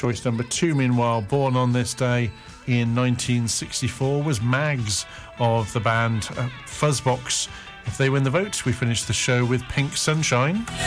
Choice number 2, meanwhile, born on this day in 1964, was Mags of the band Fuzzbox. If they win the vote, we finish the show with Pink Sunshine.